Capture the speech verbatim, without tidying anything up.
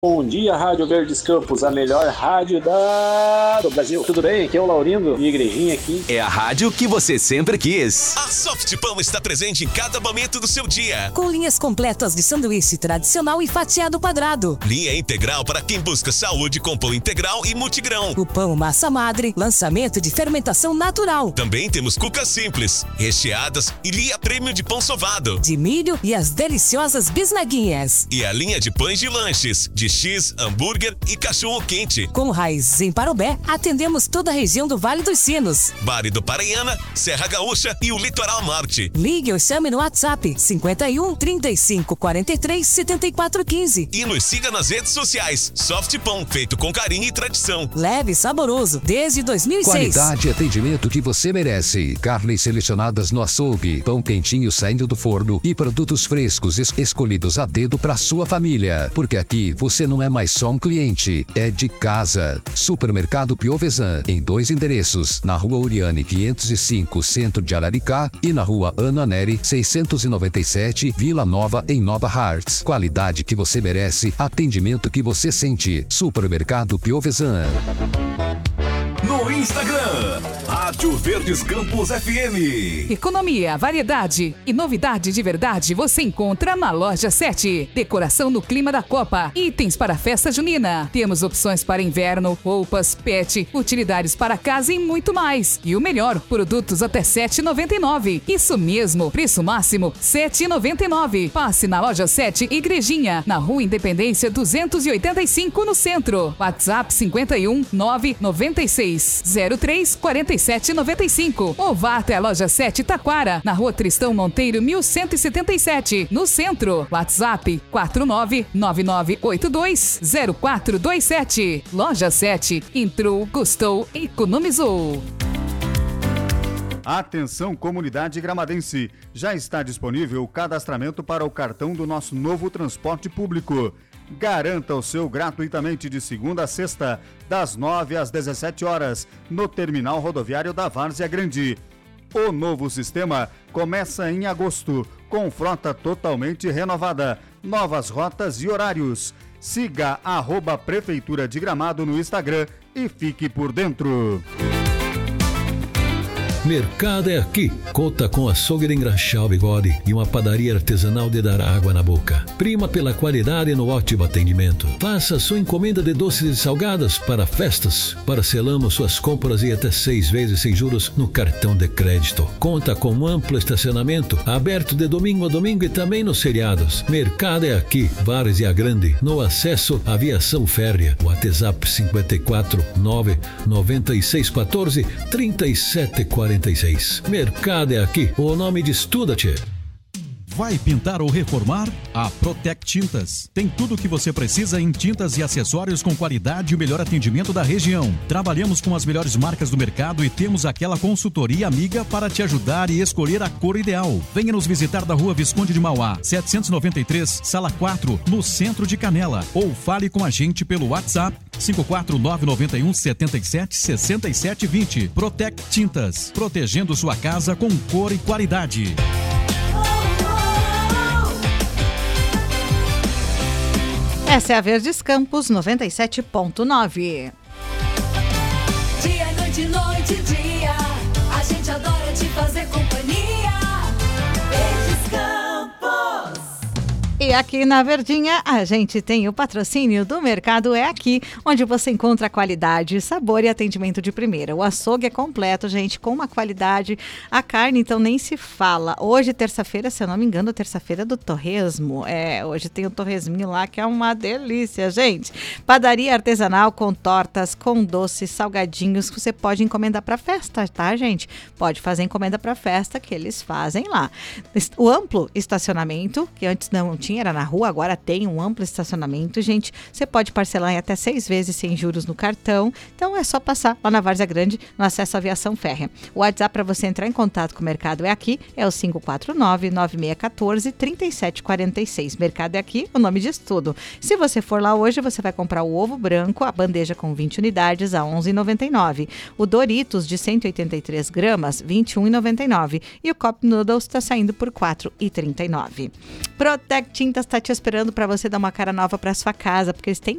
Bom dia, Rádio Verdes Campos, a melhor rádio da... do Brasil. Tudo bem? Aqui é o Laurindo, minha igrejinha aqui. É a rádio que você sempre quis. A Softpão está presente em cada momento do seu dia. Com linhas completas de sanduíche tradicional e fatiado quadrado. Linha integral para quem busca saúde com pão integral e multigrão. O pão massa madre, lançamento de fermentação natural. Também temos cucas simples, recheadas e linha premium de pão sovado. De milho e as deliciosas bisnaguinhas. E a linha de pães de lanches, de X, hambúrguer e cachorro quente. Com raízes em Parobé, atendemos toda a região do Vale dos Sinos. Vale do Paranhana, Serra Gaúcha e o Litoral Norte. Ligue ou chame no WhatsApp cinquenta e um, trinta e cinco, quarenta e três, setenta e quatro, quinze. E nos siga nas redes sociais. Softpão, feito com carinho e tradição. Leve e saboroso, desde dois mil e seis. Qualidade e atendimento que você merece. Carnes selecionadas no açougue, pão quentinho saindo do forno e produtos frescos es- escolhidos a dedo para sua família. Porque aqui você não é mais só um cliente, é de casa. Supermercado Piovesan, em dois endereços, na Rua Oriane quinhentos e cinco, centro de Araricá, e na Rua Ana Neri seiscentos e noventa e sete, Vila Nova, em Nova Hartz. Qualidade que você merece, atendimento que você sente. Supermercado Piovesan. No Instagram, Rádio Verdes Campos F M. Economia, variedade e novidade de verdade você encontra na Loja sete. Decoração no clima da Copa, itens para a festa junina. Temos opções para inverno, roupas, pet, utilidades para casa e muito mais. E o melhor, produtos até sete reais e noventa e nove centavos. Isso mesmo, preço máximo sete reais e noventa e nove centavos. Passe na Loja sete Igrejinha, na Rua Independência duzentos e oitenta e cinco, no centro. WhatsApp cinquenta e um, nove noventa e seis, zero três, quarenta e sete, noventa e cinco. Ou vá até a Loja sete Taquara, na Rua Tristão Monteiro mil cento e setenta e sete, no centro. WhatsApp quatro nove nove nove oito dois zero quatro dois sete. Loja sete, entrou, gostou, economizou. Atenção, comunidade gramadense! Já está disponível o cadastramento para o cartão do nosso novo transporte público. Garanta o seu gratuitamente de segunda a sexta, das nove às dezessete horas, no terminal rodoviário da Várzea Grande. O novo sistema começa em agosto, com frota totalmente renovada, novas rotas e horários. Siga arroba Prefeitura de Gramado no Instagram e fique por dentro. Mercado é aqui. Conta com açougue de engraxar o bigode e uma padaria artesanal de dar água na boca. Prima pela qualidade no ótimo atendimento. Faça sua encomenda de doces e salgadas para festas. Parcelamos suas compras e até seis vezes sem juros no cartão de crédito. Conta com um amplo estacionamento, aberto de domingo a domingo e também nos feriados. Mercado é aqui, Várzea Grande, no acesso à Aviação Férrea. WhatsApp cinquenta e quatro, nove noventa e seis, quatorze, trinta e sete, quarenta e seis. Mercado é aqui, o nome de Estuda-te. Vai pintar ou reformar? A Protec Tintas tem tudo o que você precisa em tintas e acessórios com qualidade e o melhor atendimento da região. Trabalhamos com as melhores marcas do mercado e temos aquela consultoria amiga para te ajudar e escolher a cor ideal. Venha nos visitar da Rua Visconde de Mauá, setecentos e noventa e três, sala quatro, no centro de Canela. Ou fale com a gente pelo WhatsApp cinco quatro nove nove um, sete sete, seis sete dois zero. Protec Tintas, protegendo sua casa com cor e qualidade. Essa é a Verdes Campos noventa e sete ponto nove. Dia, noite, noite, dia, a gente adora te fazer companhia. Verdes Campos. E aqui na Verdinha a gente tem o patrocínio do Mercado É Aqui, onde você encontra qualidade, sabor e atendimento de primeira. O açougue é completo, gente, com uma qualidade. A carne, então, nem se fala. Hoje, terça-feira, se eu não me engano, terça-feira do torresmo. É, hoje tem o torresminho lá, que é uma delícia, gente. Padaria artesanal com tortas, com doces, salgadinhos, que você pode encomendar para festa, tá, gente? Pode fazer encomenda para festa, que eles fazem lá. O amplo estacionamento, que antes não tinha, era na rua, agora tem um amplo estacionamento, gente. Você pode parcelar em até seis vezes sem juros no cartão. Então é só passar lá na Várzea Grande, no acesso à Aviação Férrea. O WhatsApp para você entrar em contato com o Mercado É Aqui é o cinco quatro nove, nove seis um quatro, três sete quatro seis. Mercado É Aqui, o nome diz tudo. Se você for lá hoje, você vai comprar o ovo branco, a bandeja com vinte unidades a onze reais e noventa e nove centavos. O Doritos de cento e oitenta e três gramas, vinte e um reais e noventa e nove centavos. E o Cup Noodles está saindo por quatro reais e trinta e nove centavos. Protec Tintas está te esperando para você dar uma cara nova para sua casa, porque eles têm